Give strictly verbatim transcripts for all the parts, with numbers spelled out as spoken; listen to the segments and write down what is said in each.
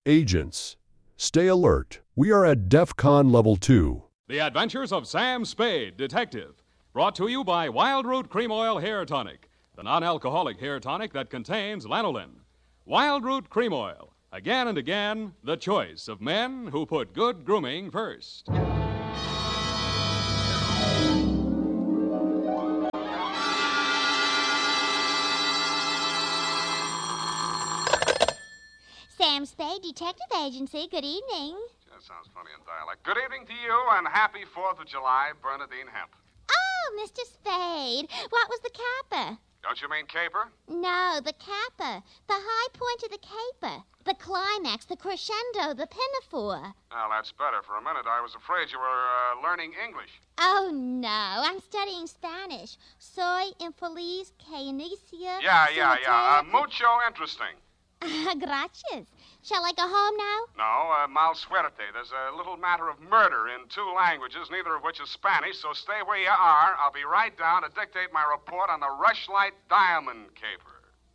Agents, stay alert. We are at DEFCON Level two. The Adventures of Sam Spade, Detective. Brought to you by Wild Root Cream Oil Hair Tonic, the non-alcoholic hair tonic that contains lanolin. Wild Root Cream Oil. Again and again, the choice of men who put good grooming first. Sam Spade, Detective Agency. Good evening. That sounds funny in dialect. Good evening to you, and happy fourth of July, Bernadine Hemp. Oh, Mister Spade. What was the capper? Don't you mean caper? No, the capper. The high point of the caper. The climax, the crescendo, the pinafore. Well, that's better. For a minute, I was afraid you were uh, learning English. Oh, no. I'm studying Spanish. Soy infeliz que inicia... Yeah, yeah, yeah. Uh, mucho interesting. Gracias. Shall I go home now? No, uh, mal suerte. There's a little matter of murder in two languages, neither of which is Spanish, so stay where you are. I'll be right down to dictate my report on the Rushlight Diamond Caper.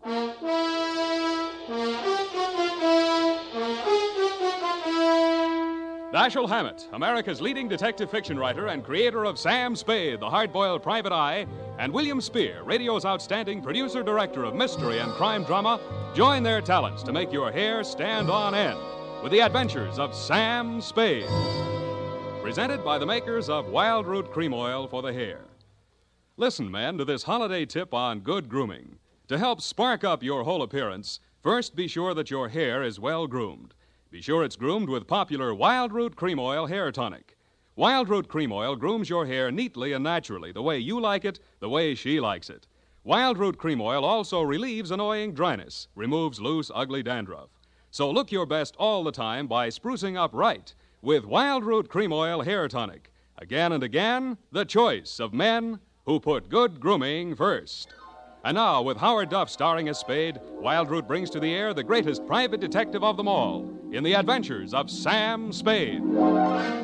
Dashiell Hammett, America's leading detective fiction writer and creator of Sam Spade, the hard-boiled private eye, and William Spear, radio's outstanding producer-director of mystery and crime drama, join their talents to make your hair stand on end with the adventures of Sam Spade. Presented by the makers of Wild Root Cream Oil for the hair. Listen, men, to this holiday tip on good grooming. To help spark up your whole appearance, first be sure that your hair is well groomed. Be sure it's groomed with popular Wild Root Cream Oil Hair Tonic. Wild Root Cream Oil grooms your hair neatly and naturally, the way you like it, the way she likes it. Wild Root Cream Oil also relieves annoying dryness, removes loose, ugly dandruff. So look your best all the time by sprucing up right with Wild Root Cream Oil Hair Tonic. Again and again, the choice of men who put good grooming first. And now, with Howard Duff starring as Spade, Wild Root brings to the air the greatest private detective of them all in the adventures of Sam Spade.